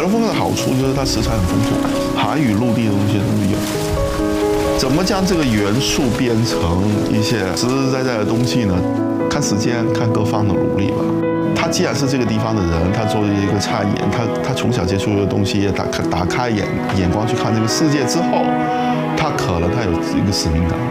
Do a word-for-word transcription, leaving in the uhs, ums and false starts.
陆风的好处就是它食材很丰富，海与陆地的东西都有。怎么将这个元素变成一些实实在在的东西呢？看时间，看各方的努力吧。他既然是这个地方的人，他作为一个餐饮，他他从小接触的东西也打开打开眼眼光去看这个世界之后，他可能他有一个使命感。